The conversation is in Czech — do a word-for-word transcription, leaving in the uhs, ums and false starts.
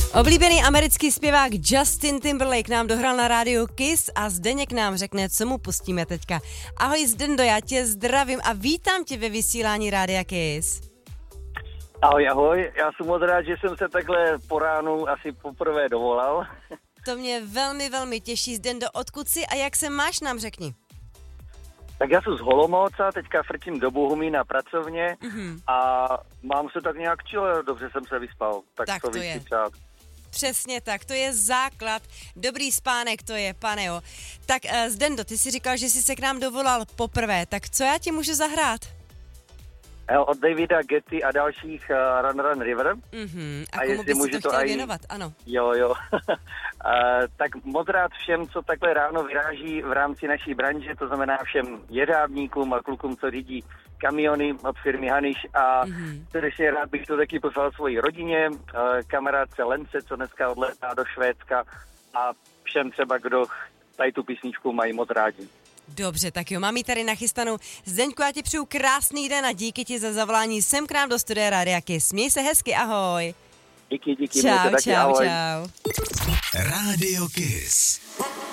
Oblíbený americký zpěvák Justin Timberlake nám dohrál na rádiu Kiss a Zdeněk nám řekne, co mu pustíme teďka. Ahoj Zdendo, já tě zdravím a vítám tě ve vysílání rádia Kiss. Ahoj, ahoj, já jsem moc rád, že jsem se takhle po ránu asi poprvé dovolal. To mě velmi, velmi těší. Zdendo, odkud jsi a jak se máš, nám řekni. Tak já jsem z Holomouca, teďka frčím do Bohumí na pracovně mm-hmm. a mám se tak nějak chill, dobře jsem se vyspal. Tak, tak to, to je. Čát. Přesně tak, to je základ. Dobrý spánek to je, pane jo. Tak uh, Zdendo, ty jsi říkal, že jsi se k nám dovolal poprvé, tak co já ti můžu zahrát? Od Davida Getty a dalších uh, Run Run River. Mm-hmm. A, a komu bys to chtěl aj... věnovat? Ano. Jo, jo. uh, tak moc rád všem, co takhle ráno vyráží v rámci naší branže, to znamená všem jeřábníkům a klukům, co řídí kamiony od firmy Haniš a mm-hmm. především rád bych to taky poslal svojí rodině, uh, kamarádce Lence, co dneska odletá do Švédska a všem třeba, kdo tady tu písničku mají moc rádi. Dobře, tak jo, mám ji tady nachystanou. Zdeňku, já ti přeju krásný den a díky ti za zavolání sem k nám do studia Rádia Kiss. Měj se hezky, ahoj. Díky, díky. Čau, taky, čau, ahoj. čau. Rádio Kiss.